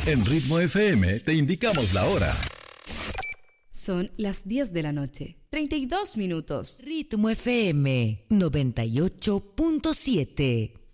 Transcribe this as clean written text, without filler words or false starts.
En Ritmo FM te indicamos la hora. Son las 10 de la noche, 32 minutos. Ritmo FM 98.7.